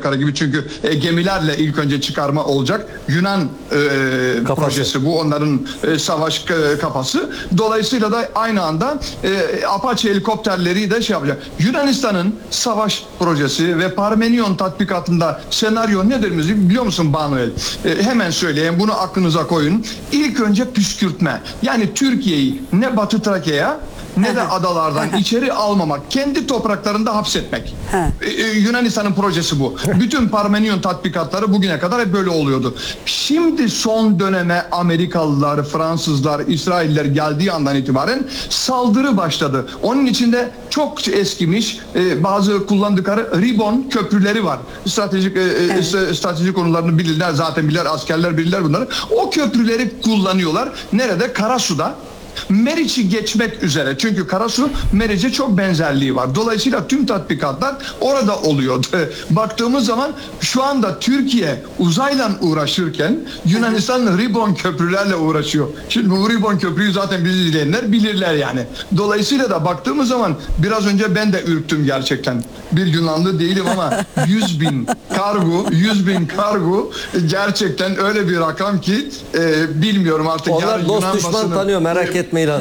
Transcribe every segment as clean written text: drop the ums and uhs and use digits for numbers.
Kara gibi, çünkü gemilerle ilk önce çıkarma olacak. Yunan projesi bu, onların savaş kafası. Dolayısıyla da aynı anda Apache helikopterleri de şey yapacak. Yunanistan'ın savaş projesi ve Parmenion tatbikatında senaryo nedir biliyor musun Banuel? Hemen söyleyeyim, bunu aklınıza koyun. İlk önce püskürtme. Yani Türkiye'yi ne Batı Trakya'ya ne de adalardan içeri almamak, kendi topraklarında hapsetmek. Yunanistan'ın projesi bu. Bütün Parmenion tatbikatları bugüne kadar hep böyle oluyordu. Şimdi son döneme Amerikalılar, Fransızlar, İsrailler geldiği andan itibaren saldırı başladı. Onun içinde çok eskimiş bazı kullandıkları ribbon köprüleri var. Stratejik konularını bilirler, zaten bilirler, askerler bilirler bunları. O köprüleri kullanıyorlar. Nerede? Karasu'da. Meriç'i geçmek üzere. Çünkü Karasu Meriç'e çok benzerliği var. Dolayısıyla tüm tatbikatlar orada oluyor. Baktığımız zaman şu anda Türkiye uzayla uğraşırken Yunanistan ribbon köprülerle uğraşıyor. Şimdi bu ribbon köprüyü zaten bizi izleyenler bilirler yani. Dolayısıyla da baktığımız zaman biraz önce ben de ürktüm gerçekten. Bir Yunanlı değilim ama 100.000 kargo gerçekten öyle bir rakam ki bilmiyorum artık. Onlar dost Yunan düşman basını tanıyor, merak etme İlhan.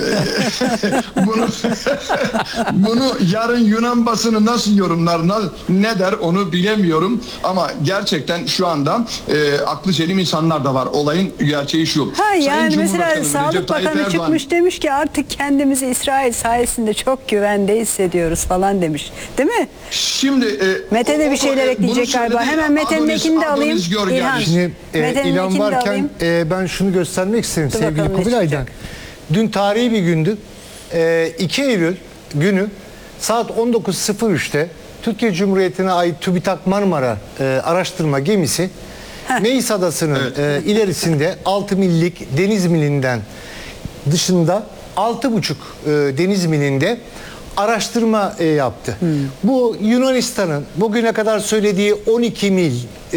bunu yarın Yunan basını nasıl yorumlar, ne der onu bilemiyorum ama gerçekten şu anda aklı selim insanlar da var. Olayın gerçeği şu. Yani mesela Sağlık Bakanı çıkmış demiş ki artık kendimizi İsrail sayesinde çok güvende hissediyoruz falan demiş. Değil mi? Şimdi Mete de bir şeyler ekleyecek galiba. Hemen Mete'nin ekini de alayım. İlhan. Şimdi İlhan varken ben şunu göstermek isterim sevgili Kubilay'dan. Dün tarihi bir gündü. 2 Eylül günü saat 19.03'te Türkiye Cumhuriyeti'ne ait TÜBİTAK Marmara araştırma gemisi Meis Adası'nın ilerisinde 6 millik deniz milinden dışında 6,5 deniz milinde araştırma yaptı. Bu Yunanistan'ın bugüne kadar söylediği 12 mil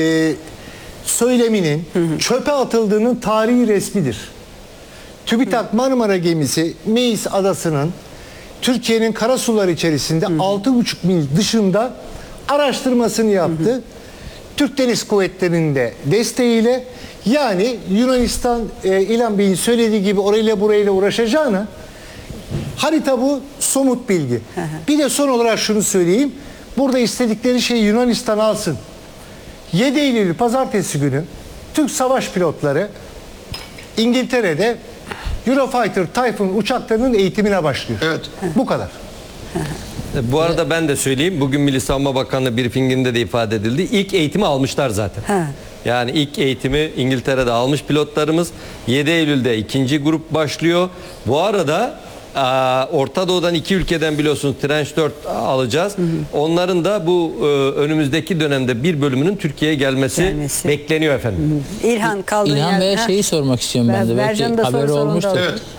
söyleminin çöpe atıldığının tarihi resmidir. TÜBİTAK Marmara gemisi Meis Adası'nın Türkiye'nin karasuları içerisinde 6,5 mil dışında araştırmasını yaptı. Türk Deniz Kuvvetleri'nin de desteğiyle, yani Yunanistan İlhan Bey'in söylediği gibi orayla burayla uğraşacağına, harita bu, somut bilgi. Bir de son olarak şunu söyleyeyim. Burada istedikleri şeyi Yunanistan alsın. 7 Eylül Pazartesi günü Türk savaş pilotları İngiltere'de Eurofighter Typhoon uçaklarının eğitimine başlıyor. Evet. Bu kadar. Bu arada ben de söyleyeyim. Bugün Milli Savunma Bakanlığı briefinginde de ifade edildi. İlk eğitimi almışlar zaten. Yani ilk eğitimi İngiltere'de almış pilotlarımız. 7 Eylül'de ikinci grup başlıyor. Bu arada Orta Doğu'dan 2 ülkeden biliyorsunuz Trench 4 alacağız. Onların da bu önümüzdeki dönemde bir bölümünün Türkiye'ye gelmesi bekleniyor efendim. İlhan kaldı. İlhan Bey'e şeyi sormak istiyorum ben de. Belki haberi olmuştur.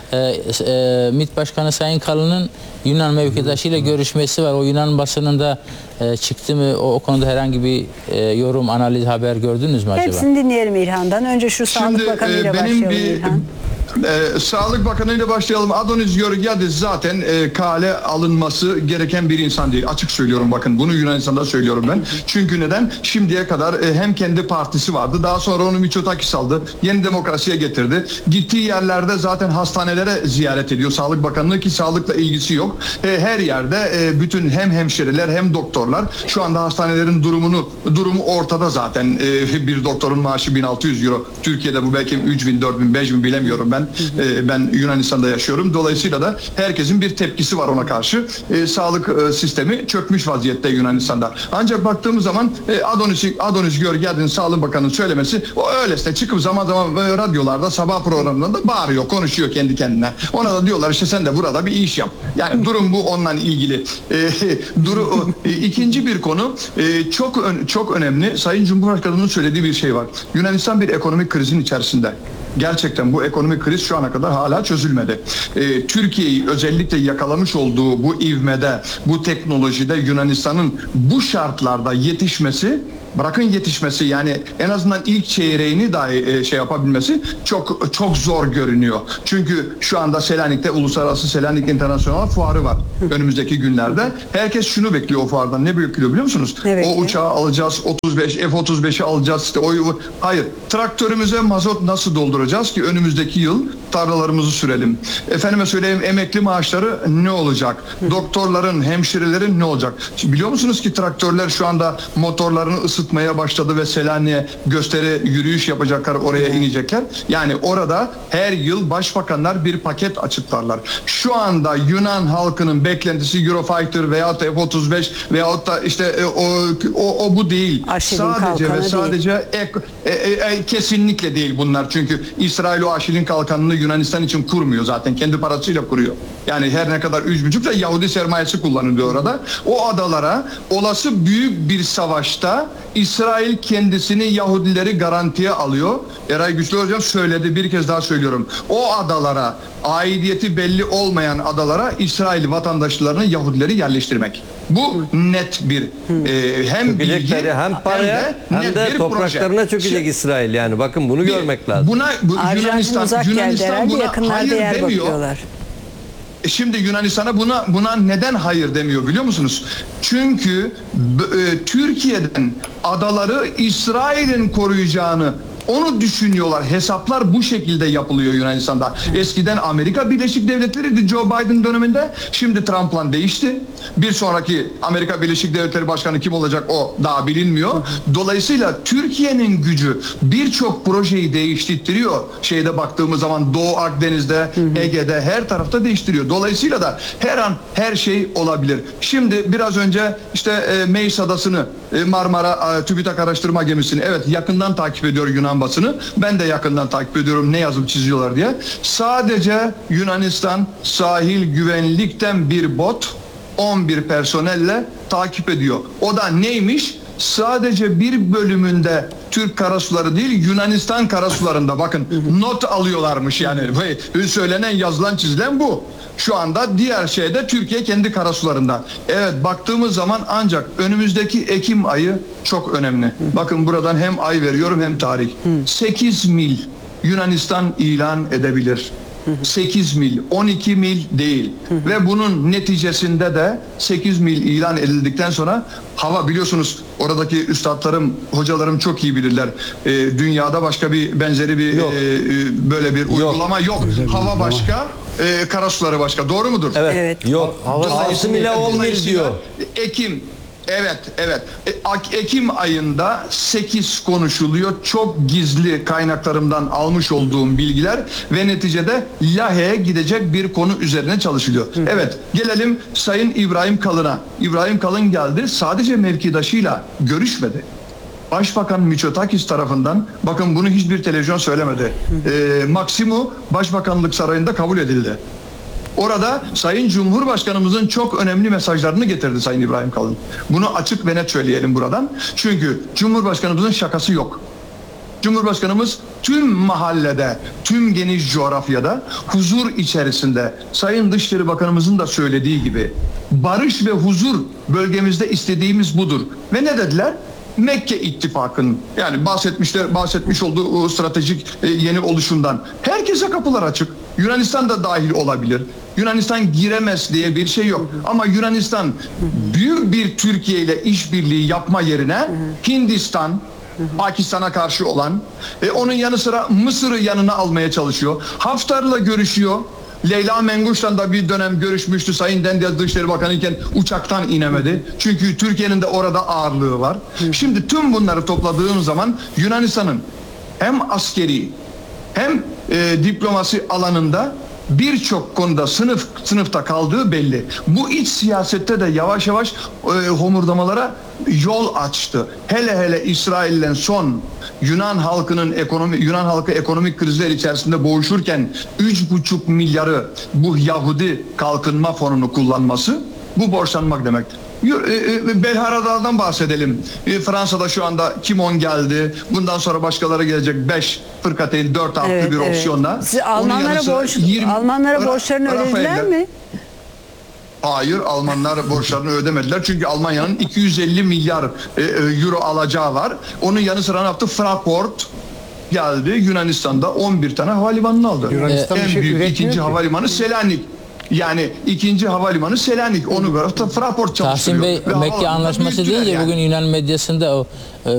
MİT Başkanı Sayın Kalın'ın Yunan mevkidaşıyla görüşmesi var. O Yunan basınında çıktı mı? O konuda herhangi bir yorum, analiz, haber gördünüz mü acaba? Hepsini dinleyelim İlhan'dan. Önce şu Sağlık Bakanı ile başlayalım İlhan. Sağlık Bakanı ile başlayalım. Adonis Georgiadis zaten kale alınması gereken bir insan değil. Açık söylüyorum, bakın bunu Yunanistan'da söylüyorum ben. Çünkü neden? Şimdiye kadar hem kendi partisi vardı. Daha sonra onu Mitsotakis aldı. Yeni Demokrasi'ye getirdi. Gittiği yerlerde zaten hastanelere ziyaret ediyor Sağlık Bakanlığı, ki sağlıkla ilgisi yok. Her yerde bütün hem hemşireler hem doktorlar şu anda hastanelerin durumu ortada zaten. Bir doktorun maaşı 1.600 euro. Türkiye'de bu belki 3.000, 4.000, 5.000 bilemiyorum ben. Ben Yunanistan'da yaşıyorum. Dolayısıyla da herkesin bir tepkisi var ona karşı. Sağlık sistemi çökmüş vaziyette Yunanistan'da. Ancak baktığımız zaman Adonis Georgiadis'in Sağlık Bakanı'nın söylemesi, o öylesine çıkıp zaman zaman radyolarda, sabah programlarında bağırıyor, konuşuyor kendi kendine. Ona da diyorlar işte sen de burada bir iş yap. Yani durum bu, onunla ilgili. İkinci bir konu çok önemli. Sayın Cumhurbaşkanı'nın söylediği bir şey var. Yunanistan bir ekonomik krizin içerisinde. Gerçekten bu ekonomik kriz şu ana kadar hala çözülmedi. Türkiye'yi özellikle yakalamış olduğu bu ivmede, bu teknolojide Yunanistan'ın bu şartlarda yetişmesi bırakın yetişmesi, yani en azından ilk çeyreğini dahi şey yapabilmesi çok çok zor görünüyor. Çünkü şu anda Selanik'te Uluslararası Selanik İnternasyonel Fuarı var önümüzdeki günlerde. Herkes şunu bekliyor o fuardan. Ne bekliyor biliyor musunuz? Evet. O uçağı alacağız, F-35'i alacağız. İşte hayır. Traktörümüze mazot nasıl dolduracağız ki önümüzdeki yıl tarlalarımızı sürelim? Efendime söyleyeyim, emekli maaşları ne olacak? Doktorların, hemşirelerin ne olacak? Şimdi biliyor musunuz ki traktörler şu anda motorlarını ısıtmaya başladı ve Selanik'e gösteri yürüyüş yapacaklar, oraya inecekler. Yani orada her yıl başbakanlar bir paket açıklarlar. Şu anda Yunan halkının beklentisi Eurofighter veyahut da F-35 veyahut da işte o bu değil. Aşil'in Sadece ve sadece kesinlikle değil bunlar. Çünkü İsrail o Aşil'in kalkanını Yunanistan için kurmuyor zaten. Kendi parasıyla kuruyor. Yani her ne kadar 3,5 da Yahudi sermayesi kullanılıyor orada. O adalara olası büyük bir savaşta İsrail kendisini, Yahudileri garantiye alıyor. Eray Güçlü Hocam söyledi, bir kez daha söylüyorum. O adalara, aidiyeti belli olmayan adalara İsrail vatandaşlarını, Yahudileri yerleştirmek. Bu net bir hem bilgi hem paraya hem de topraklarına çökecek İsrail, yani bakın bunu görmek lazım. Arjantin uzak geldi herhalde, yakınlarda yer bakıyorlar. Şimdi Yunanistan'a buna neden hayır demiyor biliyor musunuz? Çünkü Türkiye'den adaları İsrail'in koruyacağını onu düşünüyorlar. Hesaplar bu şekilde yapılıyor Yunanistan'da. Eskiden Amerika Birleşik Devletleri'ydi Joe Biden döneminde. Şimdi Trump'la değişti. Bir sonraki Amerika Birleşik Devletleri Başkanı kim olacak o daha bilinmiyor. Dolayısıyla Türkiye'nin gücü birçok projeyi değiştiriyor. Şeyde baktığımız zaman Doğu Akdeniz'de, Ege'de her tarafta değiştiriyor. Dolayısıyla da her an her şey olabilir. Şimdi biraz önce işte Meis Adası'nı, Marmara TÜBİTAK araştırma gemisini evet yakından takip ediyor Yunan basını. Ben de yakından takip ediyorum ne yazıp çiziyorlar diye. Sadece Yunanistan sahil güvenlikten bir bot 11 personelle takip ediyor. O da neymiş? Sadece bir bölümünde Türk karasuları değil Yunanistan karasularında bakın not alıyorlarmış yani. Söylenen, yazılan, çizilen bu. Şu anda diğer şeyde Türkiye kendi karasularında. Evet, baktığımız zaman ancak önümüzdeki Ekim ayı çok önemli. Bakın buradan hem ay veriyorum hem tarih. 8 mil Yunanistan ilan edebilir. 8 mil, 12 mil değil. Ve bunun neticesinde de 8 mil ilan edildikten sonra hava, biliyorsunuz oradaki üstadlarım, hocalarım çok iyi bilirler. Dünyada başka bir benzeri bir böyle bir uygulama yok. Hava başka, karasuları başka. Doğru mudur? Evet. Yok. Hava 6 mile 10 mil diyor. Ekim. Evet. Ekim ayında 8 konuşuluyor. Çok gizli kaynaklarımdan almış olduğum bilgiler ve neticede Lahey'e gidecek bir konu üzerine çalışılıyor. Evet, gelelim Sayın İbrahim Kalın'a. İbrahim Kalın geldi, sadece mevkidaşıyla görüşmedi. Başbakan Mitsotakis tarafından, bakın bunu hiçbir televizyon söylemedi. Maksimu Başbakanlık Sarayı'nda kabul edildi. Orada Sayın Cumhurbaşkanımızın çok önemli mesajlarını getirdi Sayın İbrahim Kalın. Bunu açık ve net söyleyelim buradan. Çünkü Cumhurbaşkanımızın şakası yok. Cumhurbaşkanımız tüm mahallede, tüm geniş coğrafyada, huzur içerisinde, Sayın Dışişleri Bakanımızın da söylediği gibi barış ve huzur bölgemizde istediğimiz budur. Ve ne dediler? Mekke ittifakının, yani bahsetmiş olduğu stratejik yeni oluşumdan herkese kapılar açık. Yunanistan da dahil olabilir. Yunanistan giremez diye bir şey yok. Ama Yunanistan büyük bir Türkiye ile işbirliği yapma yerine Hindistan, Pakistan'a karşı olan onun yanı sıra Mısır'ı yanına almaya çalışıyor. Haftar'la görüşüyor. Leyla Menguş'tan da bir dönem görüşmüştü. Sayın Dendiyaz Dışişleri Bakanı iken uçaktan inemedi. Çünkü Türkiye'nin de orada ağırlığı var. Şimdi tüm bunları topladığım zaman Yunanistan'ın hem askeri hem diplomasi alanında birçok konuda sınıfta kaldığı belli. Bu iç siyasette de yavaş yavaş homurdamalara yol açtı. Hele İsrail'den son Yunan halkı ekonomik krizler içerisinde boğuşurken 3,5 milyarı bu Yahudi kalkınma fonunu kullanması, bu borçlanmak demektir. Belharada'dan bahsedelim. Fransa'da şu anda Kimon geldi. Bundan sonra başkaları gelecek. 5 fırkateyn 4 artı bir opsiyonla. Siz Almanlara borçlarını ödediler mi? Hayır, Almanlar borçlarını ödemediler. Çünkü Almanya'nın 250 milyar euro alacağı var. Onun yanı sıra ne yaptı? Fraport geldi. Yunanistan'da 11 tane havalimanını aldı. Yunanistan bir En şey büyük üretmiyor ikinci ki. havalimanı Selanik. Yani ikinci havalimanı Selanik. Onu göre Fraport çalıştırıyor. Tahsin Bey, Ve Mekke havaalanında Anlaşması büyüttüler deyince yani. bugün Yunan medyasında o